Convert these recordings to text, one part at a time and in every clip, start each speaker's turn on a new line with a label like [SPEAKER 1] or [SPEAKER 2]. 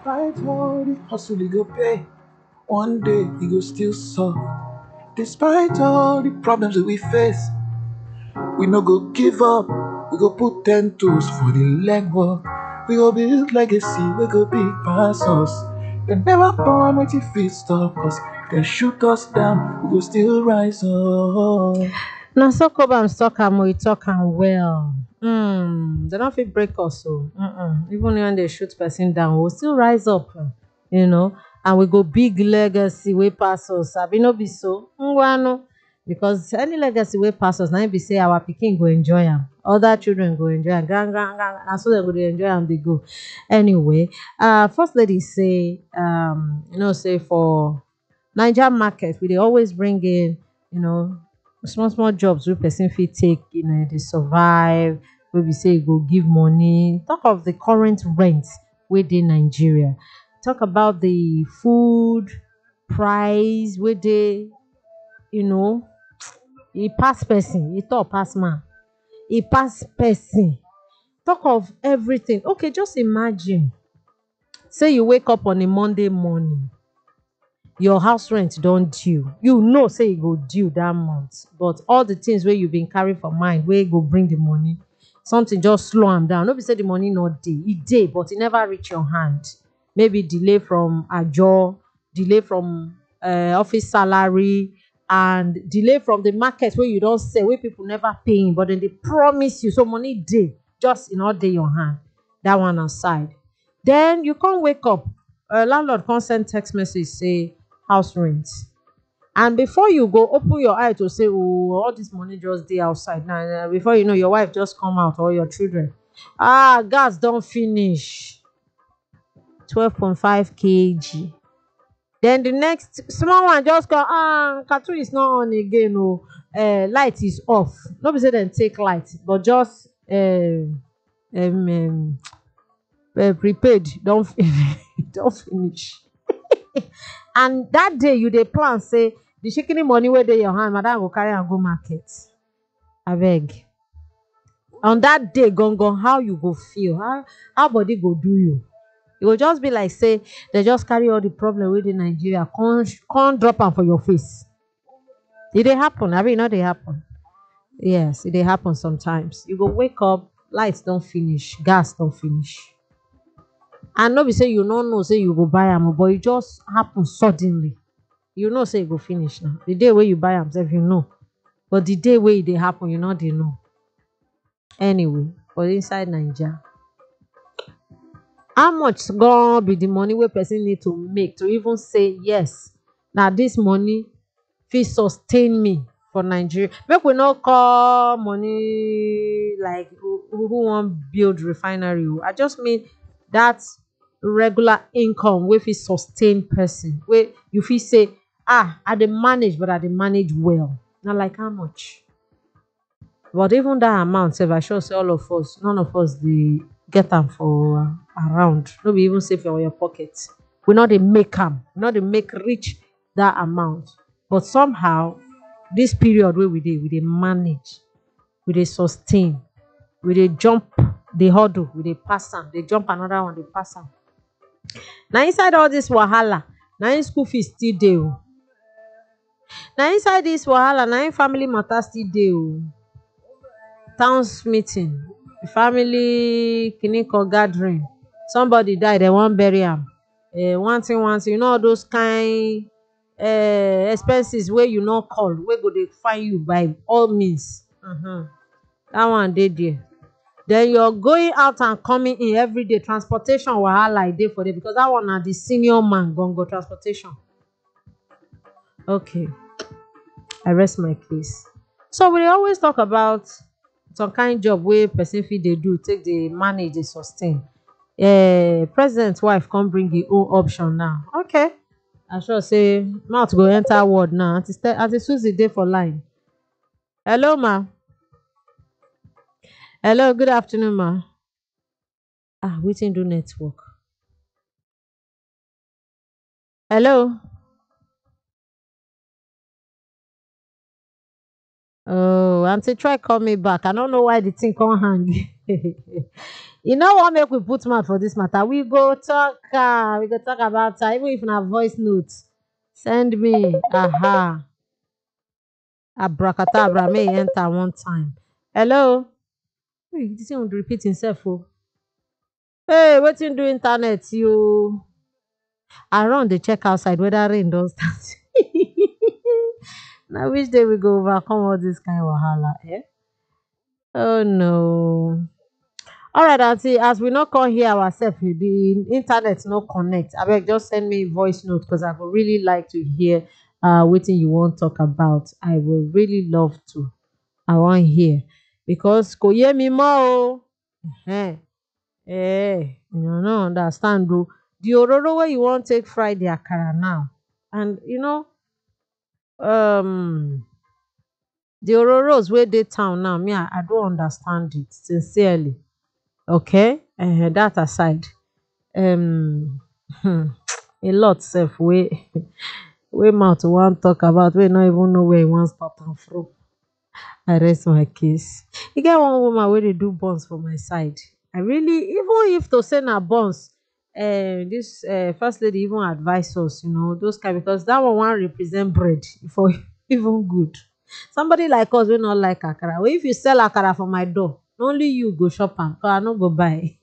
[SPEAKER 1] Despite all the hustle he go pay, one day he go still solve. Despite all the problems that we face, we no go give up. We go put 10 toes for the legwork. We go build legacy, we go big pass us. They never born with your feet stop us. They shoot us down, we go still rise up.
[SPEAKER 2] Na so Cobham talk am we talk am well. They don't fit break us o. Even when they shoot person down, we'll still rise up, you know, and we go big legacy wey pass us. Abi no be so? Ngwanu. Because any legacy wey pass us, na im be say our pikin go enjoy am, other children go enjoy am, na so dem go dey enjoy am dey go. Anyway, first lady say, say for Naija market, we dey always bring in, small small jobs wey person fit take, dey survive, wey be say e go give money. Talk of the current rent wey dey Nigeria. Talk about the food price wey dey, e pass person, e talk pass man, e pass person. Talk of everything. Okay, just imagine say you wake up on a Monday morning, your house rent don due. You know say e go due that month, but all the things wey you been carry for mind wey go bring the money, something just slow am down. No be say the money no dey, e dey, but e never reach your hand. Maybe delay from ajo, delay from office salary, and delay from the market wey you don sell, wey people never pay, but then they promise you, so money dey, just e no dey your hand. That one aside, then you come wake up, landlord come send text message say house rent, and before you go open your eye to say, oh, all this money just dey outside now, before you know, your wife just come out, or your children, gas don finish 12.5 kg. Then the next small one just come, cartoon is not on again, light is off. No be say dem take light, but just prepaid don finish. And that day you dey plan say the shikini money wey dey your hand, madam go carry am go market. Abeg, on that day gangan, how you go feel? How body go do you? E go just be like say they just carry all the problem wey dey Nigeria come drop am for your face. E dey happen, abi e no dey happen? Yes, e dey happen sometimes. You go wake up, light don finish, gas don finish, and no be say you no know say you go buy am, but e just happen suddenly. You know say e go finish now. The day wey you buy am sef, you know, but the day wey e dey happen, you no dey know. Anyway, for inside Naija, how much gonna be the money wey person need to make to even say yes, na this money fit sustain me for Nigeria? Make we no call money like who wan build refinery. I just mean that regular income wey fit sustain person, wey you fit say, I dey manage, but I dey manage well. Na like how much? But even that amount sef, I sure say all of us, none of us dey get am for around. No be even say for your pocket. We no dey make am, we no dey make reach that amount. But somehow, this period wey we dey manage, we dey sustain, we dey jump the hurdle, we dey pass am, dey jump another one, dey pass am. Na inside all this wahala, na im school fees still dey o. Na inside this wahala, na im family matter still dey o. Towns meeting, family kinikan gathering, somebody die, they wan bury am. One thing, you know all those kind expenses wey you no call, wey go dey find you by all means. That one dey there. Then you're going out and coming in every day. Transportation wahala e dey for there, because that one na the senior man gongo transportation. Okay, I rest my case. So we dey always talk about some kind job wey person fit dey do, take dey manage, dey sustain. President wife come bring the own option now. Okay, I sure say mouth go enter word now. Aunty Suzy dey for line. Hello ma. Hello, good afternoon ma. Wetin do network? Hello. Oh, auntie, try call me back. I don't know why the thing can't hang. You know what make we put mouth for this matter? We go talk about even if na voice note. Send me. Aha. Abracadabra may enter one time. Hello? Hey, this thing will repeat himself. Oh. Hey, wetin do internet? You I run the check outside whether rain don start. Now which day we go overcome all this kind of wahala? Eh? Oh no. All right, auntie, as we not come hear ourselves, the internet no connect. I beg just send me voice note because I would really like to hear wetin you want talk about. I will really love to. I want hear because kò yé mi mọ́ o. Ehen. You no understand o. The òróró wey you wan take fry the akara now, and the ororos wey dey town now, me I don't understand it sincerely. Okay, that aside, um, a lot sef wey mouth wan talk about wey no even know where e wan start am from. I rest my case. E get one woman wey dey do buns for my side. I really, even if to say na buns, this first lady even advise us, those kind, because that one wan represent bread for even good. Somebody like us wey no like akara. Well, if you sell akara for my door, na only you go chop am, cause I no go buy.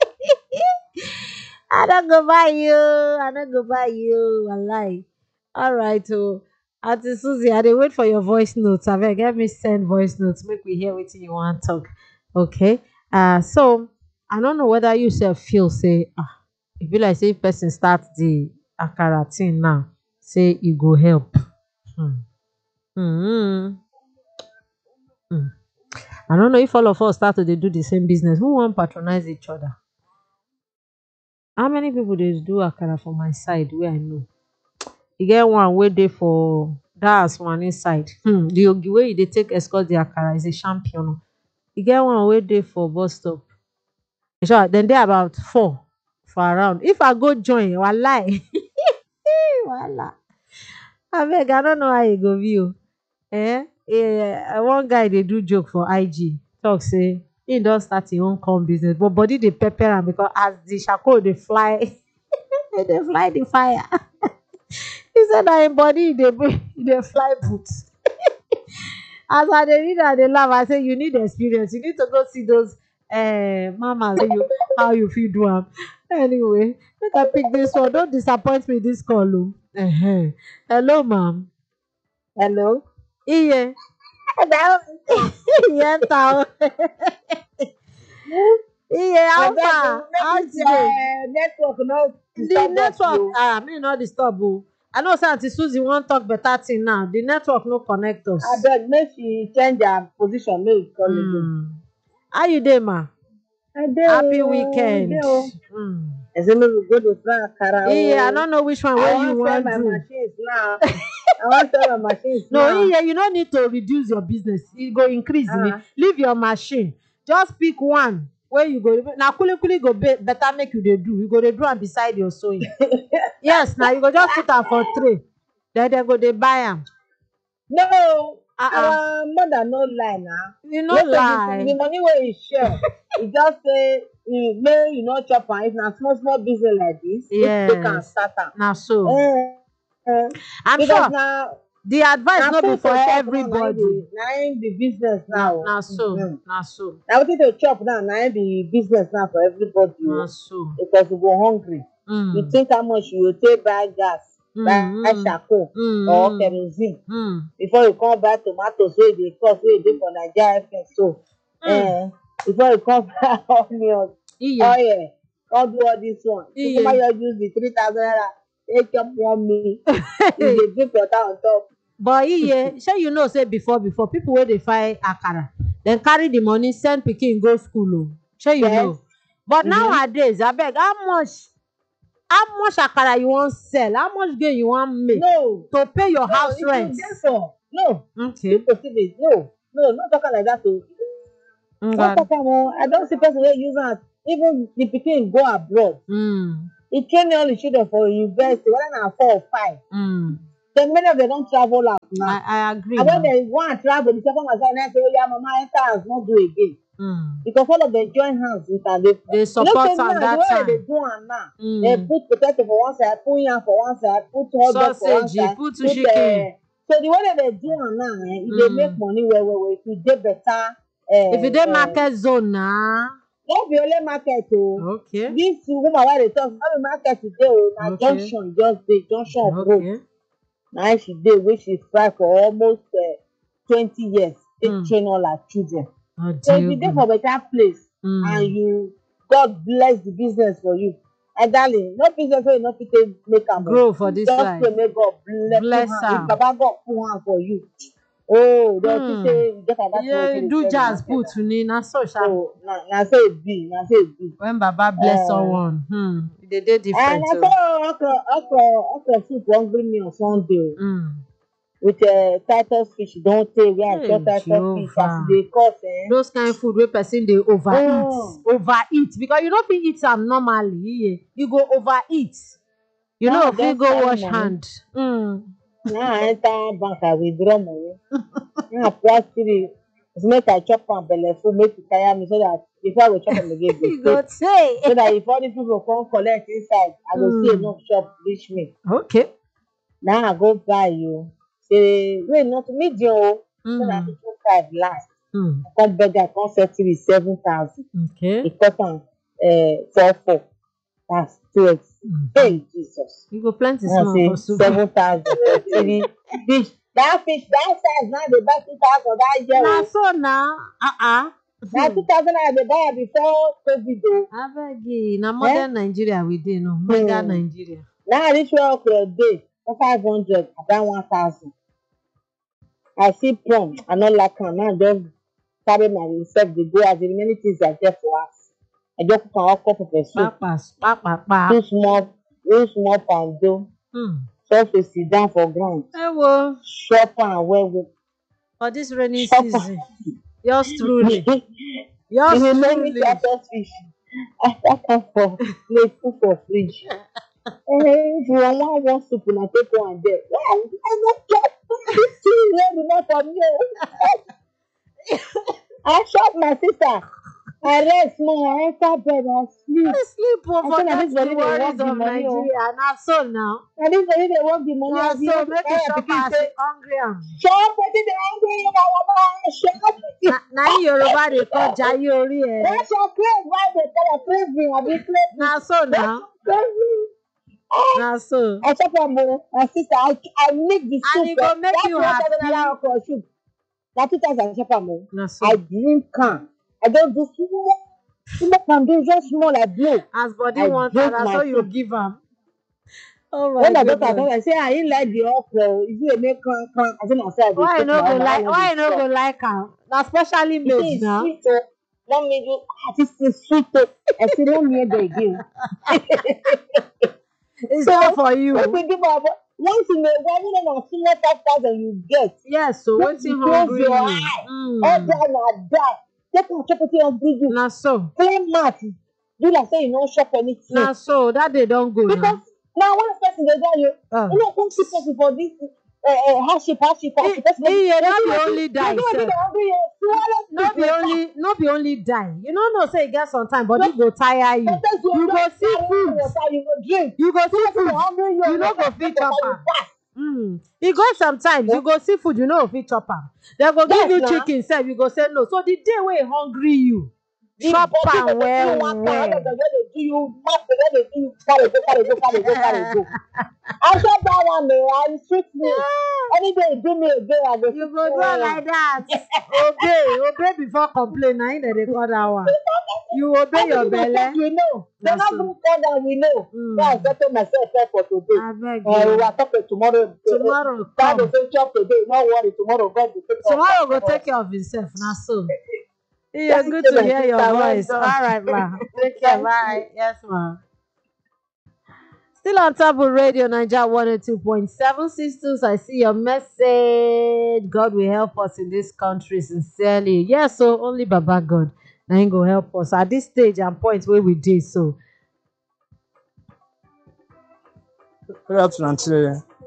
[SPEAKER 2] I no go buy you. I no go buy you. Wallahi. All right, oh. Auntie Susie, I dey wait for your voice notes. Abeg, let me send voice notes. Make we hear wetin you wan talk. Okay. So I don't know whether you sef feel say e be like say if person start the akara thing now, say e go help. Hmm. Hmm. Hmm. I don't know if all of us start to dey do the same business. Who wan patronize each other? How many people dey do akara for my side wey I know? E get one wey dey for dat Aswani side. The ogi wey e dey take escort the akara is a champion o. E get one wey dey for bus stop. In short, dem dey about 4 for around. If I go join, walahi, wahala. Abeg, I no know how e go be o. One guy dey do joke for IG, talk say he don start him own corn business, but body dey pepper am because as the charcoal dey fly, e dey fly the fire. He said na him body e dey fly boot. As I dey read am dey laugh, I say you need experience. You need to go see those mamas tell you how you fit do am. Anyway, make I pick this one. Don't disappoint me this call o. Hello ma'am.
[SPEAKER 3] Hello.
[SPEAKER 2] Iye.
[SPEAKER 3] Hello.
[SPEAKER 2] Iye enter o. Iye how far? How
[SPEAKER 3] Make this
[SPEAKER 2] today?
[SPEAKER 3] network not
[SPEAKER 2] The
[SPEAKER 3] disturb us
[SPEAKER 2] network
[SPEAKER 3] o.
[SPEAKER 2] me no disturb o. I know say aunty Suzy wan talk better thing now. The network no connect us.
[SPEAKER 3] Abeg make she change her position make we call again.
[SPEAKER 2] How you dey ma?
[SPEAKER 3] I dey
[SPEAKER 2] Happy
[SPEAKER 3] o, I
[SPEAKER 2] weekend.
[SPEAKER 3] dey o. I say make we go dey fry akara
[SPEAKER 2] Iye, I
[SPEAKER 3] o.
[SPEAKER 2] no know which one
[SPEAKER 3] I
[SPEAKER 2] wey
[SPEAKER 3] wan
[SPEAKER 2] you
[SPEAKER 3] sell
[SPEAKER 2] wan
[SPEAKER 3] my
[SPEAKER 2] do.
[SPEAKER 3] machines now. I wan sell my machines
[SPEAKER 2] No,
[SPEAKER 3] now.
[SPEAKER 2] Iye, you no need to reduce your business. E go increase ni. Leave your machine. Just pick one wey you go. Na kulikuli go better make you dey do. You go dey do am beside your sewing. Yes, na you go just put am for tray. Then dem go dey buy am.
[SPEAKER 3] No,
[SPEAKER 2] Uh-uh.
[SPEAKER 3] our mother no lie now.
[SPEAKER 2] You no
[SPEAKER 3] Later
[SPEAKER 2] lie.
[SPEAKER 3] the money wey e share, e just say make you no chop am. If na small small business like this, make am
[SPEAKER 2] Yes,
[SPEAKER 3] start am.
[SPEAKER 2] na so. I'm
[SPEAKER 3] Because
[SPEAKER 2] sure
[SPEAKER 3] na
[SPEAKER 2] the advice no be
[SPEAKER 3] food
[SPEAKER 2] for
[SPEAKER 3] to chop now
[SPEAKER 2] everybody.
[SPEAKER 3] na im be business now.
[SPEAKER 2] Na so, na so,
[SPEAKER 3] Na wetin to chop now na im be business now for everybody
[SPEAKER 2] na
[SPEAKER 3] o.
[SPEAKER 2] so.
[SPEAKER 3] Because you go hungry. You think how much you go take buy gas, buy charcoal or kerosene before you come buy tomatoes wey dey cost wey dey for Naija FM so. Before you come buy onions, oil, come do all this one. Kukuma just use the 3,000 naira take chop one meal. You dey drink water on top.
[SPEAKER 2] But Iye, shey you know say before people wey dey fry akara, dem carry the money send pikin go school o. Shey you know? But nowadays, abeg, how much akara you wan sell? How much gain you wan make to pay your house rent?
[SPEAKER 3] No,
[SPEAKER 2] Okay.
[SPEAKER 3] people still dey no talk am like that o. No talk am o. I don see person wey use am, even the pikin go abroad. E train all the children for university, whether na 4 or 5. Then many of them don't travel out now.
[SPEAKER 2] I agree.
[SPEAKER 3] And when they want to travel, the second one say, "Oh yeah, mama, enter house, not do again."
[SPEAKER 2] Mm.
[SPEAKER 3] Because all of them join hands with her.
[SPEAKER 2] They support
[SPEAKER 3] say
[SPEAKER 2] am
[SPEAKER 3] now,
[SPEAKER 2] that
[SPEAKER 3] the way
[SPEAKER 2] time.
[SPEAKER 3] they do am now, they put potato for one side, put yam for one side, put hot dog for one
[SPEAKER 2] Sausage,
[SPEAKER 3] side,
[SPEAKER 2] put chicken.
[SPEAKER 3] so the way that they do am now, they make money well. If you dey better,
[SPEAKER 2] if you dey market zone na.
[SPEAKER 3] Not be only market o.
[SPEAKER 2] Okay.
[SPEAKER 3] This woman wey dey talk, no be market today o. Na junction just dey junction of road. Na she dey wey she fry for almost 20 years. Take train all her children. So if you dey for better place and you God bless the business for you, and darling, no business wey you no fit take make am
[SPEAKER 2] grow for this life.
[SPEAKER 3] Just pray make God bless am. If Baba God put hand for you. Oh, they say you get about
[SPEAKER 2] do jazz put ni na so sha.
[SPEAKER 3] So na so it be, na so it be.
[SPEAKER 2] When Baba bless someone, they dey different.
[SPEAKER 3] And I saw okra soup hungry me on Sunday. With Titus fish, don't take where I saw Titus fish as they cost.
[SPEAKER 2] Those kind of food where person they overeat because you don't fit eat am normally. You go overeat. You know if you go wash hand.
[SPEAKER 3] Now I enter bank, I withdraw money. Now I plus 3. It's make I chop am belle full, make it tire me so that before I go chop am again,
[SPEAKER 2] you go say.
[SPEAKER 3] So that if all these people come collect inside, I go see enough shop reach me.
[SPEAKER 2] Okay.
[SPEAKER 3] Now I go buy you. Say wait, not medium. So that 5 last. Come beg I come settle with 7,000.
[SPEAKER 2] Okay.
[SPEAKER 3] It cost am 4. That's 12. Hey Jesus.
[SPEAKER 2] You go plenty small for soup.
[SPEAKER 3] 7,000 for 3 fish. That size now they buy 2,000 that year.
[SPEAKER 2] Na so now.
[SPEAKER 3] Na 2,000 they buy before COVID o.
[SPEAKER 2] Abeg, na modern Nigeria we dey no. Mega Nigeria.
[SPEAKER 3] Now this way okra dey for 500 about 1,000. I see plum, I no like am. Now just carry myself dey go as the remaining things I get for us. I just cook am up pepper soup. Two small pando. So to sit down for ground. Chop am well.
[SPEAKER 2] For this rainy season. Yours truly. Yours
[SPEAKER 3] truly.
[SPEAKER 2] If
[SPEAKER 3] you make me Titus fish, I pack am for plate, put for fridge. If you want one soup, na take one there. Why? I no chop this thing wey remain for me. I chop my sister. I rest more, I enter bed, I sleep.
[SPEAKER 2] I sleep over the worries of Nigeria. Na so now.
[SPEAKER 3] Na this body dey work the money.
[SPEAKER 2] Na so make you chop as you hungry am.
[SPEAKER 3] Chop wetin dey hungry you na mama.
[SPEAKER 2] Na Yoruba dey call jaye ori e.
[SPEAKER 3] That's your crave, why they call it craving? Abi craving.
[SPEAKER 2] Na so now. Na so.
[SPEAKER 3] I chop am o, my sister. I make the soup.
[SPEAKER 2] And e go make you happy.
[SPEAKER 3] Na 2,000 I chop am o.
[SPEAKER 2] Na so.
[SPEAKER 3] I drink am. I don't do small pando, just small I blow.
[SPEAKER 2] As body want am, na so you give am. Oh my
[SPEAKER 3] when
[SPEAKER 2] God.
[SPEAKER 3] When my daughter I say I ain't like the okra. If you make crank, I say myself.
[SPEAKER 2] Why you no go like am? Na specially made now.
[SPEAKER 3] Sweet o. Mommy, you this is sweet o. I say no near the again.
[SPEAKER 2] It's not for you.
[SPEAKER 3] What we do about once in a while, you know, small 5,000 you get.
[SPEAKER 2] Yes, so what's in hungry you?
[SPEAKER 3] All that na that. Take a chop it on video.
[SPEAKER 2] Na so.
[SPEAKER 3] Clean mat. Do like say you no shop anything.
[SPEAKER 2] Na so that they don't go.
[SPEAKER 3] Because now one person they tell you, you know, come see person for this hardship.
[SPEAKER 2] Not be only die. Not be only die. You know say you get some time, but it go tire you. You go see food.
[SPEAKER 3] You go drink.
[SPEAKER 2] You go see food. You no go fit chop am. E go sometimes you go see food, you no go fit chop am. They go give you chicken, sef you go say no. So the day wey hungry you, chop am well well.
[SPEAKER 3] Carry go. I chop that one o, and sweet me. Any day you do me again, I go.
[SPEAKER 2] You go do like that. Obey before complain. Na dem dey call that one. You obey your belle.
[SPEAKER 3] We know. They not even call that we know. So I settle myself up for today. We are talking tomorrow.
[SPEAKER 2] Tomorrow
[SPEAKER 3] God will say chop today. No worry. Tomorrow God will take care.
[SPEAKER 2] Tomorrow go take care of himself. Na so. It's good to hear your voice. All right, ma. Take care. Bye. Yes, ma. Still on top of Radio Naija 102.7 sisters. I see your message. God will help us in this country sincerely. Yes, so only Baba God. Now he go help us at this stage and point where we did so.
[SPEAKER 4] Good afternoon,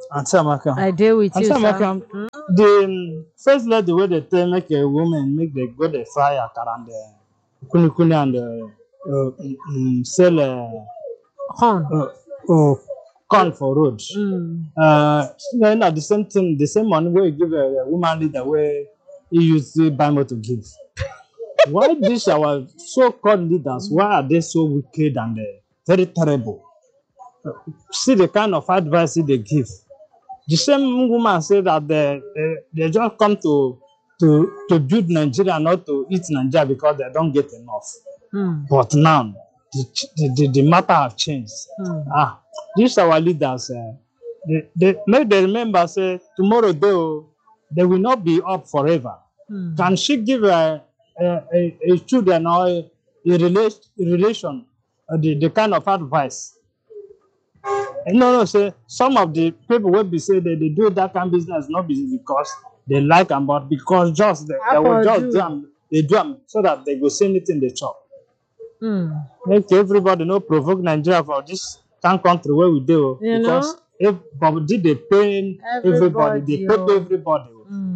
[SPEAKER 4] Auntie Amaka.
[SPEAKER 2] I deal with
[SPEAKER 4] Auntie
[SPEAKER 2] you, sir.
[SPEAKER 4] Amaka, the first lady where they tell make a woman make the go the fry akara and kuni kuni and sell
[SPEAKER 2] Corn.
[SPEAKER 4] corn for road. Then at the same thing, the same money where you give a woman leader where you use to buy more to give. Why these our so-called leaders? Why are they so wicked and very terrible? See the kind of advice they give. The same woman said that they just come to build Nigeria, not to eat Nigeria because they don't get enough. But now the matter have changed. These our leaders. They make the remember say tomorrow they will not be up forever. Can she give a children or a relation the kind of advice? No, say some of the people will be say that they do that kind of business not because they like them, but because just they will just do them, they do them so that they go see anything they chop. Make everybody no provoke Nigeria for this country where we do because if but did they pay everybody, they pay everybody.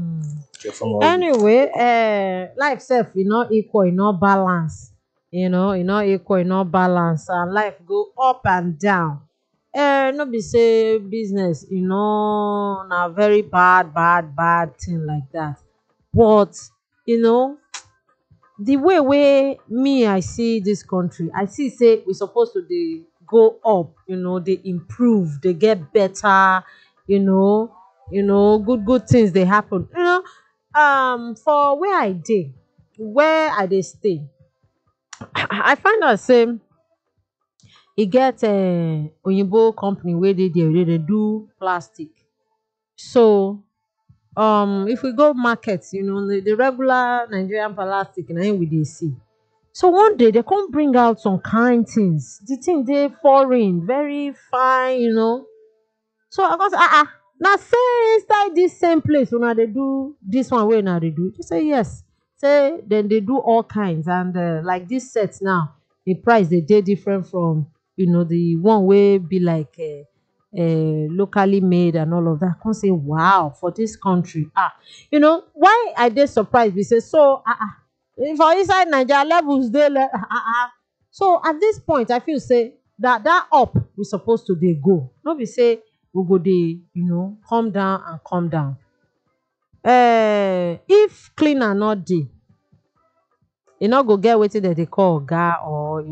[SPEAKER 2] Anyway, life self e no equal, e no balance. E no equal, e no balance, and life go up and down. No be say business, na very bad thing like that. But the way me I see this country, I see say we supposed to dey go up, dey improve, dey get better, good things dey happen. For where I dey stay, I find out say e get oyinbo company wey dey there wey dey do plastic. So if we go market, the regular Nigerian plastic na im we dey see. So one day they come bring out some kind things. The thing dey foreign, very fine. So I go say, na say inside this same place una dey do this one wey una dey do? They say yes. Say dem dey do all kinds, and like this set now, the price dey different from the one wey be like locally made and all of that. I come say wow, for this country. Why I dey surprised be say so for inside Naija levels dey so at this point I feel say that up we supposed to dey go, no be say we go dey come down and come down. If cleaner no dey, e no go get wetin dem dey call oga, or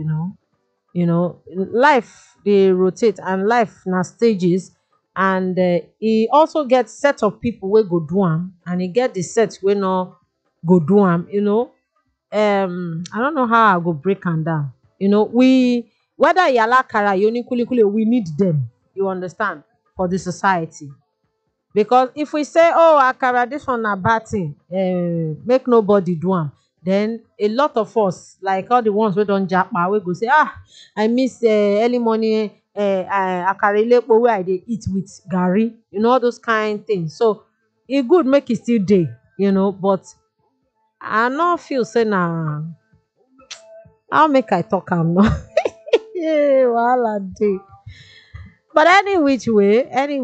[SPEAKER 2] life dey rotate and life na stages, and e also get set of people wey go do am, and e get the set wey no go do am. I don't know how I go break am down. We, whether yalakara yoni kulikuli, we need them, you understand, for the society. Because if we say, oh, akara, this one na bad thing, make nobody do am, then a lot of us, like all the ones wey don japa, we go say, I miss early morning akara ilepo wey I dey eat with garri, all those kind things. So e good make e still dey, but I no feel say na how make I talk am now. Wahala dey. But any which way,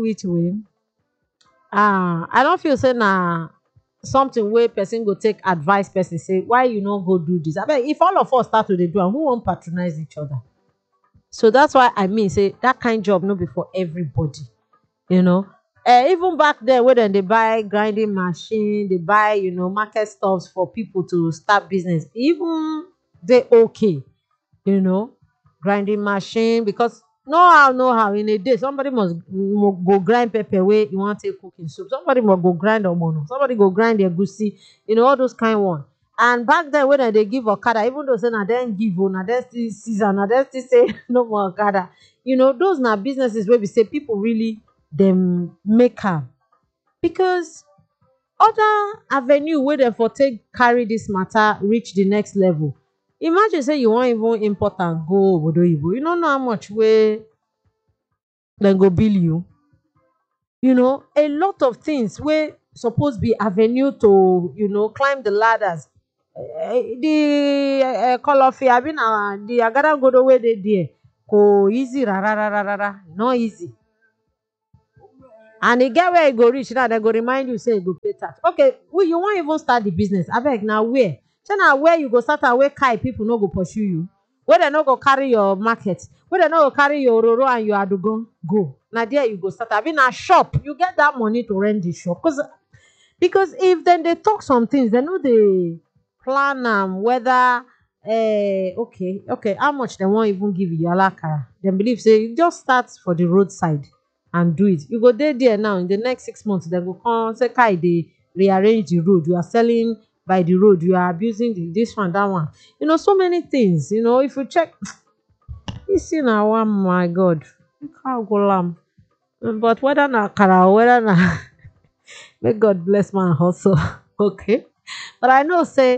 [SPEAKER 2] I don't feel say na something wey person go take advice person say why you no go do this. Abeg, if all of us start to dey do am, who wan patronize each other? So that's why I mean say that kind job no be for everybody. Even back then when dem dey buy grinding machine, dey buy market stuffs for people to start business, even dey okay. Grinding machine, because no how in a day somebody must go grind pepper wey you wan take cook in soup, somebody must go grind ogbono, somebody go grind egusi, all those kind one. And back then when dem dey give okada, even though say na dem give, na dem still seize am, na dem still say no more okada. Those na businesses wey be say people really dem make am, because other avenue wey dem for take carry this matter reach the next level. Imagine say you wan even import am go obodo oyibo, you no know how much wey dem go bill you. A lot of things wey suppose be avenue to climb the ladders, the kolofi abi na the agadagodo wey dey there go easy rara, no easy. And e get where e go reach now, dem go remind you say you go pay tax. Okay, you wan even start the business, abeg na where? Shey na where you go start am wey kai people no go pursue you, wey dem no go carry your market, wey dem no go carry your ororo and your adugon go, na there you go start. Abi na shop, you get that money to rent the shop? Because if dem dey talk some things, dem no dey plan am whether okay, how much dem wan even give you alakara. Dem believe say you just start for the roadside and do it. You go dey there now, in the next 6 months dem go come say kai dey rearrange the road, you are selling by the road, you are abusing this one, that one. So many things. If you check, you see na one, my God, how go lam. But whether na akara or whether na may God bless my hustle. Okay. But I know say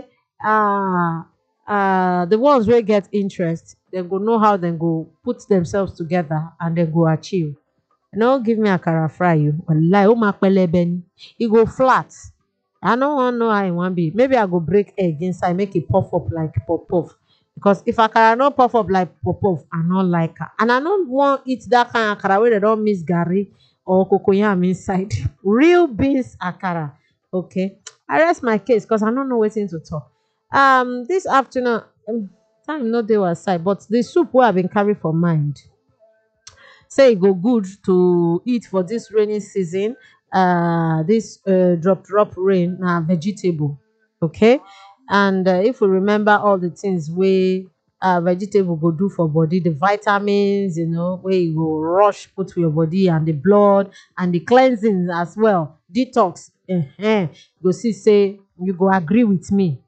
[SPEAKER 2] the ones wey get interest, dem go know how dem go put themselves together and dem go achieve. No give me akara fry you. Wallahi, o ma pelebe ni. E go flat. I no wan know how e wan be. Maybe I go break egg inside, make it puff up like puff. Because if akara no puff up like puff, I no like her. And I no wan eat that kind of akara wey dem don mix garri or cocoyam inside. Real beans akara. Okay. I rest my case because I don't know wetin to talk. This afternoon, time no dey our side, but the soup wey I been carry for mind say e go good to eat for this rainy season. This drop rain na vegetable. Okay. And if we remember all the things wey vegetable go do for body, the vitamins, wey e go rush put for your body, and the blood and the cleansing as well, detox, you go see say you go agree with me.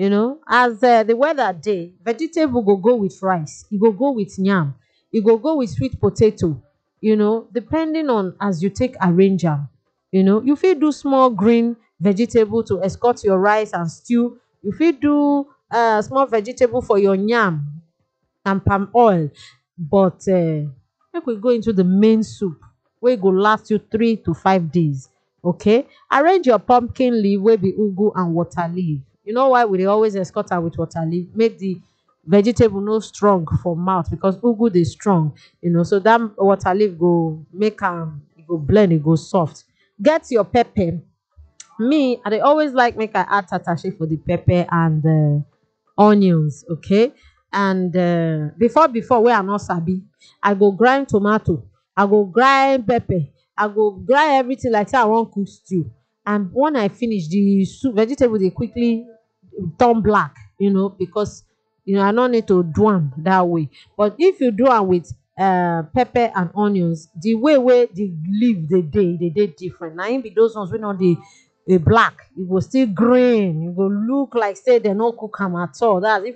[SPEAKER 2] As the weather dey, vegetable go with rice, e go with yam, e go with sweet potato, depending on as you take arrange am. You fit do small green vegetable to escort your rice and stew. You fit do small vegetable for your yam and palm oil. But make we go into the main soup wey go last you 3 to 5 days. Okay. Arrange your pumpkin leaf wey be ugu and water leaf. You know why we dey always escort am with water leaf? Make the vegetable no strong for mouth, because ugu dey strong. So that water leaf go make am, e go blend, e go soft. Get your pepper. Me, I dey always like make I add tatashe for the pepper and onions. Okay. And before wey I no sabi, I go grind tomato, I go grind pepper, I go grind everything like say I wan cook stew. And when I finish, the soup vegetable dey quickly turn black, because I no need to do am that way. But if you do am with pepper and onions, the way the leaf dey different. Na im be those ones wey no dey black, e go still green, e go look like say dem no cook am at all. That's if